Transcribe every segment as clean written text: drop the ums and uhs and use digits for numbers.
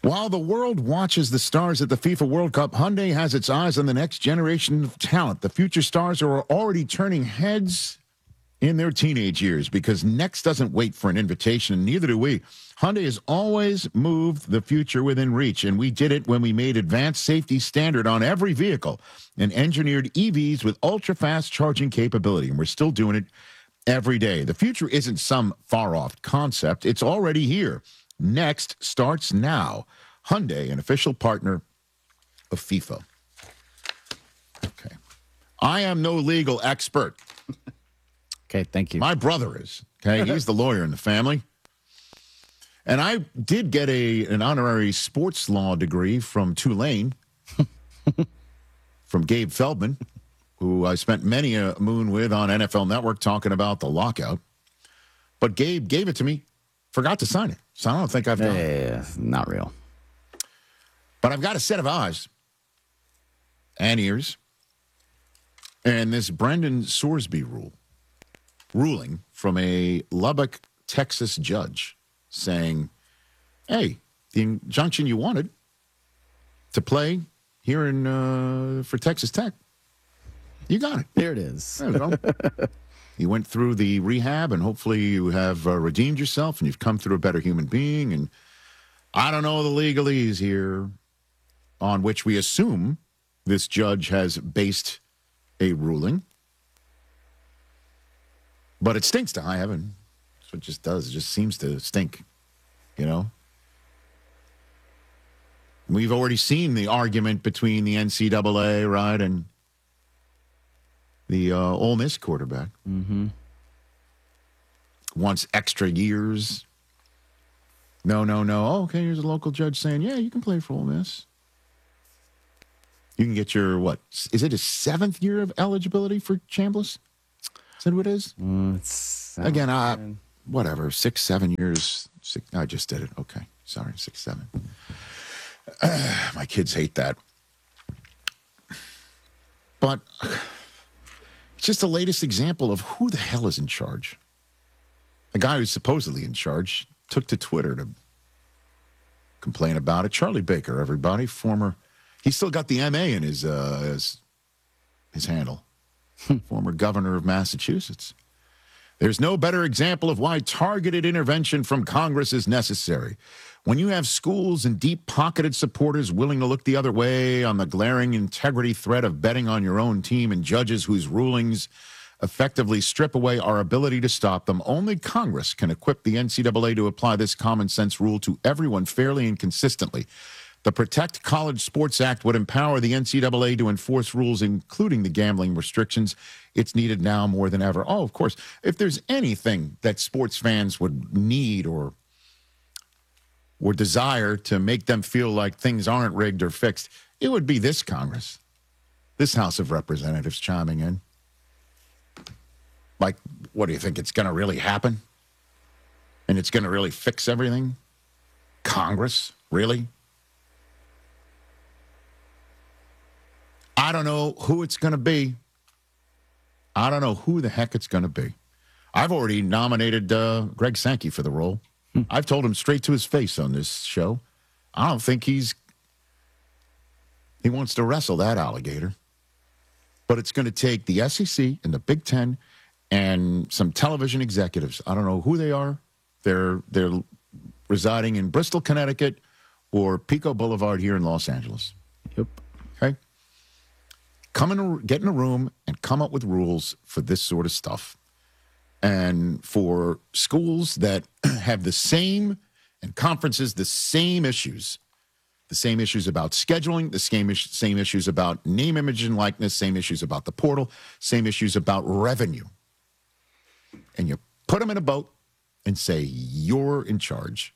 While the world watches the stars at the FIFA World Cup, Hyundai has its eyes on the next generation of talent. The future stars are already turning heads in their teenage years because next doesn't wait for an invitation, and neither do we. Hyundai has always moved the future within reach, and we did it when we made advanced safety standard on every vehicle and engineered EVs with ultra-fast charging capability, and we're still doing it every day. The future isn't some far-off concept. It's already here. Next starts now. Hyundai, an official partner of FIFA. Okay. I am no legal expert. Okay, thank you. My brother is. Okay, he's the lawyer in the family. And I did get an honorary sports law degree from Tulane, from Gabe Feldman, who I spent many a moon with on NFL Network talking about the lockout. But Gabe gave it to me, forgot to sign it. So I don't think I've done it. Yeah, not real. But I've got a set of eyes and ears. And this Brendan Sorsby ruling from a Lubbock, Texas judge saying, hey, the injunction you wanted to play here for Texas Tech, you got it. Here it is. There we go. You went through the rehab, and hopefully you have redeemed yourself, and you've come through a better human being. And I don't know the legalese here on which we assume this judge has based a ruling. But it stinks to high heaven. That's what it just does. It just seems to stink, you know? We've already seen the argument between the NCAA, right, and the Ole Miss quarterback. Mm-hmm. Wants extra years. No. Oh, okay, here's a local judge saying, yeah, you can play for Ole Miss. You can get your, what, is it a 7th year of eligibility for Chambliss? Is that what it is? Again, whatever, 6, 7 years. I just did it. Okay, sorry, 6, 7. My kids hate that. But it's just the latest example of who the hell is in charge. The guy who's supposedly in charge took to Twitter to complain about it. Charlie Baker, everybody, he's still got the MA in his handle. Former governor of Massachusetts. There's no better example of why targeted intervention from Congress is necessary. When you have schools and deep-pocketed supporters willing to look the other way on the glaring integrity threat of betting on your own team and judges whose rulings effectively strip away our ability to stop them, only Congress can equip the NCAA to apply this common-sense rule to everyone fairly and consistently. The Protect College Sports Act would empower the NCAA to enforce rules, including the gambling restrictions. It's needed now more than ever. Oh, of course, if there's anything that sports fans would need or desire to make them feel like things aren't rigged or fixed, it would be this Congress, this House of Representatives chiming in. Like, what do you think? It's going to really happen? And it's going to really fix everything? Congress? Really? I don't know who it's going to be. I don't know who the heck it's going to be. I've already nominated Greg Sankey for the role. I've told him straight to his face on this show. I don't think he wants to wrestle that alligator. But it's going to take the SEC and the Big Ten and some television executives. I don't know who they are. They're residing in Bristol, Connecticut, or Pico Boulevard here in Los Angeles. Yep. Okay? Get in a room and come up with rules for this sort of stuff. And for schools that have the same, and conferences, the same issues about scheduling, the same issues about name, image, and likeness, same issues about the portal, same issues about revenue. And you put them in a boat and say, you're in charge.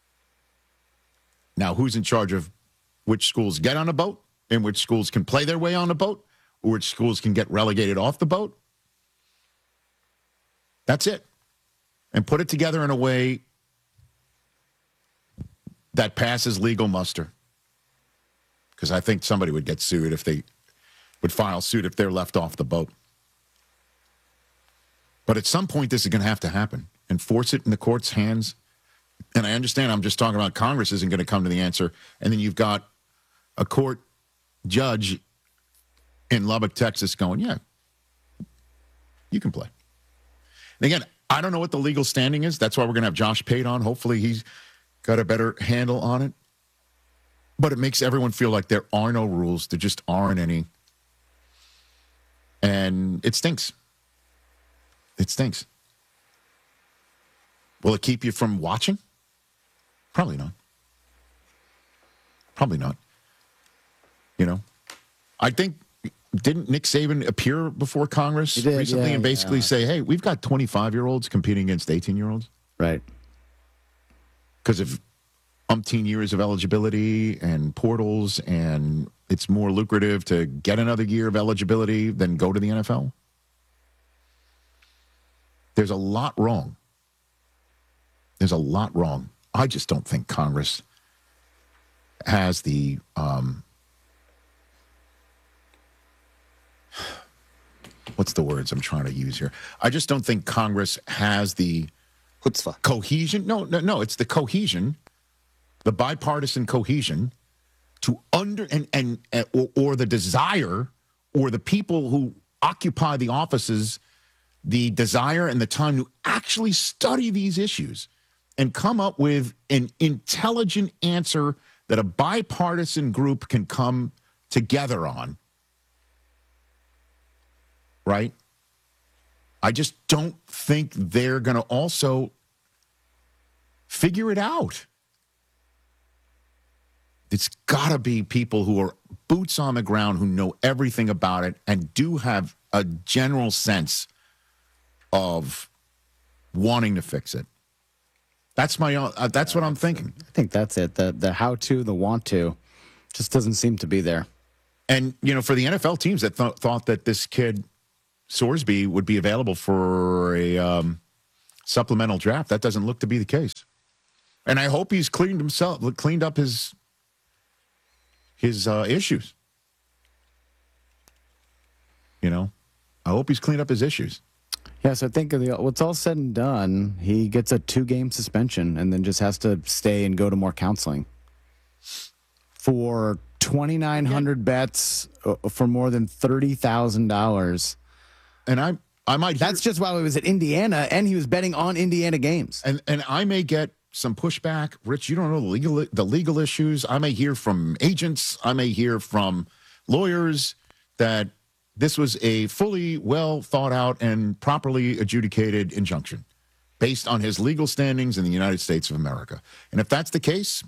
Now, who's in charge of which schools get on a boat and which schools can play their way on a boat, or which schools can get relegated off the boat? That's it. And put it together in a way that passes legal muster. Because I think somebody would get sued if they would file suit if they're left off the boat. But at some point, this is going to have to happen. And force it in the court's hands And I understand I'm just talking about Congress isn't going to come to the answer. And then you've got a court judge in Lubbock, Texas going, yeah, you can play. And again, I don't know what the legal standing is. That's why we're going to have Josh Pate on. Hopefully he's got a better handle on it. But it makes everyone feel like there are no rules. There just aren't any. And it stinks. It stinks. Will it keep you from watching? Probably not. Probably not. You know, I think, didn't Nick Saban appear before Congress recently and basically say, hey, we've got 25-year-olds competing against 18-year-olds? Right. Because of umpteen years of eligibility and portals, and it's more lucrative to get another year of eligibility than go to the NFL? There's a lot wrong. There's a lot wrong. I just don't think Congress has the what's the words I'm trying to use here? I just don't think Congress has the Chutzpah. cohesion. No, it's the cohesion, the bipartisan cohesion to or the desire, or the people who occupy the offices, the desire and the time to actually study these issues and come up with an intelligent answer that a bipartisan group can come together on. Right? I just don't think they're going to also figure it out. It's got to be people who are boots on the ground, who know everything about it and do have a general sense of wanting to fix it. That's that's what I'm thinking. I think that's it. The how to, the want to, just doesn't seem to be there. And, you know, for the NFL teams that thought that this kid, Sorsby, would be available for a supplemental draft, that doesn't look to be the case. And I hope he's cleaned up his issues. You know, I hope he's cleaned up his issues. Yes, I think what's all said and done, he gets a 2-game suspension and then just has to stay and go to more counseling. For 2,900 bets for more than $30,000. And I might hear, that's just while he was at Indiana, and he was betting on Indiana games. And I may get some pushback. Rich, you don't know the legal issues. I may hear from agents. I may hear from lawyers that this was a fully well thought out and properly adjudicated injunction based on his legal standings in the United States of America. And if that's the case,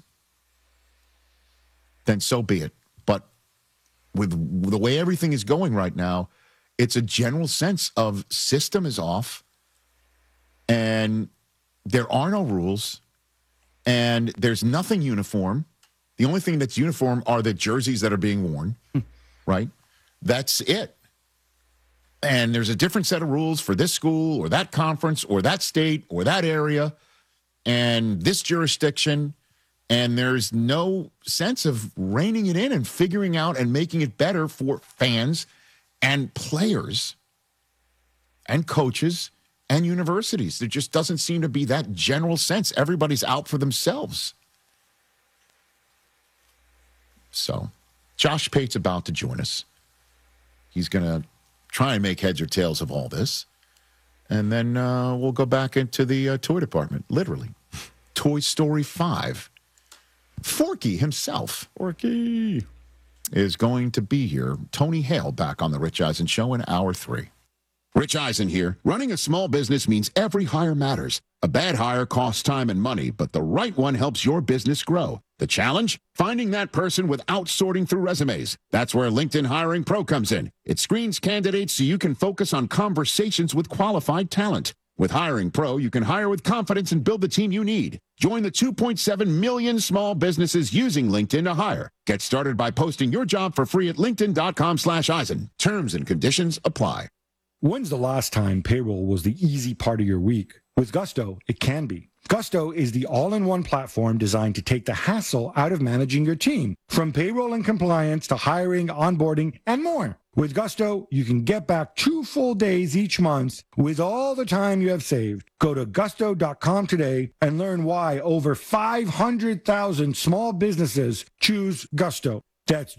then so be it. But with the way everything is going right now, it's a general sense of system is off and there are no rules and there's nothing uniform. The only thing that's uniform are the jerseys that are being worn, right? That's it. And there's a different set of rules for this school or that conference or that state or that area and this jurisdiction. And there's no sense of reining it in and figuring out and making it better for fans and players and coaches and universities. There just doesn't seem to be that general sense. Everybody's out for themselves. So Josh Pate's about to join us. He's going to try and make heads or tails of all this. And then we'll go back into the toy department, literally. Toy Story 5. Forky himself. Forky is going to be here. Tony Hale back on the Rich Eisen Show in hour 3. Rich Eisen here. Running a small business means every hire matters. A bad hire costs time and money, but the right one helps your business grow. The challenge? Finding that person without sorting through resumes. That's where LinkedIn Hiring Pro comes in. It screens candidates so you can focus on conversations with qualified talent. With Hiring Pro, you can hire with confidence and build the team you need. Join the 2.7 million small businesses using LinkedIn to hire. Get started by posting your job for free at linkedin.com/Eisen. Terms and conditions apply. When's the last time payroll was the easy part of your week? With Gusto, it can be. Gusto is the all-in-one platform designed to take the hassle out of managing your team, from payroll and compliance to hiring, onboarding, and more. With Gusto, you can get back 2 full days each month with all the time you have saved. Go to gusto.com today and learn why over 500,000 small businesses choose Gusto. That's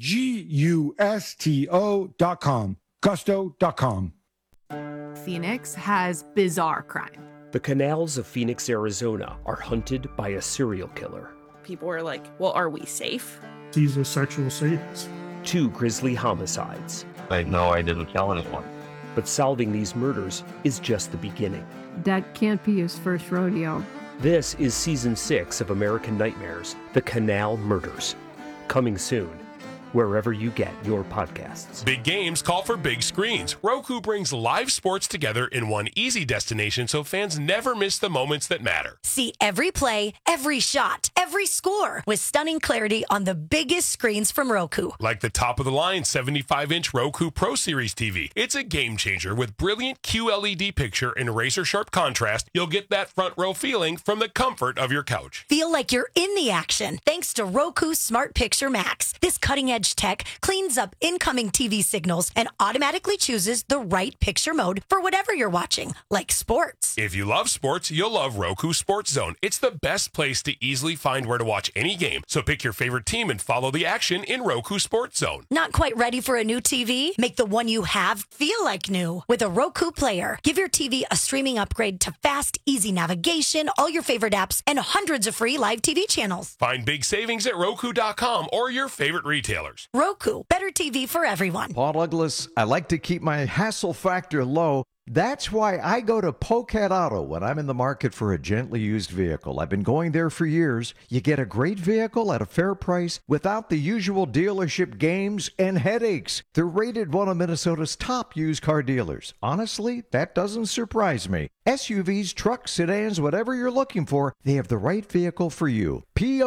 Gusto.com. Gusto.com. Phoenix has bizarre crime. The canals of Phoenix, Arizona are hunted by a serial killer. People were like, well, are we safe? He's a sexual sadist. 2 grisly homicides. No, I didn't kill anyone. But solving these murders is just the beginning. That can't be his first rodeo. This is Season 6 of American Nightmares, The Canal Murders. Coming soon, wherever you get your podcasts. Big games call for big screens. Roku brings live sports together in one easy destination so fans never miss the moments that matter. See every play, every shot, every score with stunning clarity on the biggest screens from Roku. Like the top-of-the-line 75-inch Roku Pro Series TV. It's a game changer with brilliant QLED picture and razor-sharp contrast. You'll get that front-row feeling from the comfort of your couch. Feel like you're in the action thanks to Roku Smart Picture Max. This cutting-edge tech cleans up incoming TV signals and automatically chooses the right picture mode for whatever you're watching, like sports. If you love sports, you'll love Roku Sports Zone. It's the best place to easily find where to watch any game. So pick your favorite team and follow the action in Roku Sports Zone. Not quite ready for a new TV? Make the one you have feel like new with a Roku player. Give your TV a streaming upgrade to fast, easy navigation, all your favorite apps, and hundreds of free live TV channels. Find big savings at Roku.com or your favorite retailers. Roku, better TV for everyone. Paul Douglas, I like to keep my hassle factor low. That's why I go to Pocat Auto when I'm in the market for a gently used vehicle. I've been going there for years. You get a great vehicle at a fair price without the usual dealership games and headaches. They're rated one of Minnesota's top used car dealers. Honestly, that doesn't surprise me. SUVs, trucks, sedans, whatever you're looking for, they have the right vehicle for you.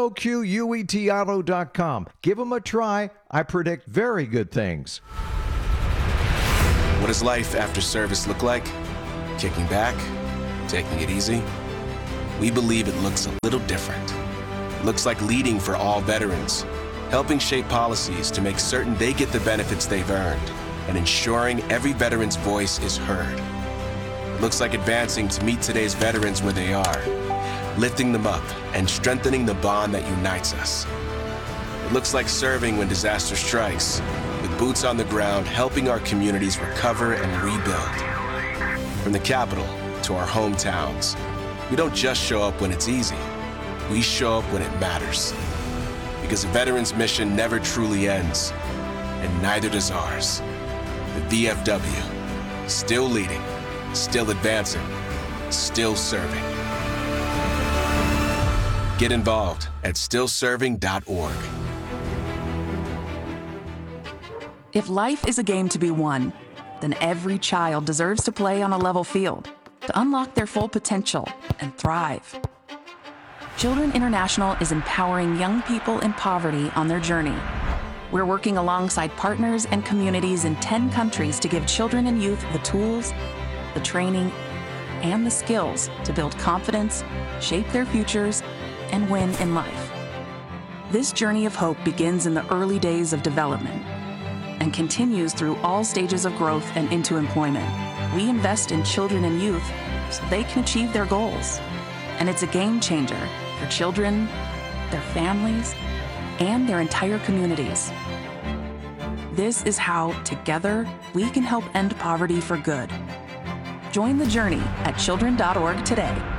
POQUETauto.com. Give them a try. I predict very good things. What does life after service look like? Kicking back? Taking it easy? We believe it looks a little different. It looks like leading for all veterans, helping shape policies to make certain they get the benefits they've earned, and ensuring every veteran's voice is heard. It looks like advancing to meet today's veterans where they are, lifting them up and strengthening the bond that unites us. It looks like serving when disaster strikes, with boots on the ground helping our communities recover and rebuild. From the capital to our hometowns, we don't just show up when it's easy, we show up when it matters. Because a veteran's mission never truly ends, and neither does ours. The VFW, still leading, still advancing, still serving. Get involved at stillserving.org. If life is a game to be won, then every child deserves to play on a level field to unlock their full potential and thrive. Children International is empowering young people in poverty on their journey. We're working alongside partners and communities in 10 countries to give children and youth the tools, the training, and the skills to build confidence, shape their futures, and win in life. This journey of hope begins in the early days of development and continues through all stages of growth and into employment. We invest in children and youth so they can achieve their goals. And it's a game changer for children, their families, and their entire communities. This is how, together, we can help end poverty for good. Join the journey at children.org today.